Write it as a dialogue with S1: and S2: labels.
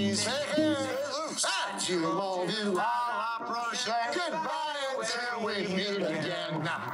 S1: please. You won't do all I promise. Goodbye until we meet again.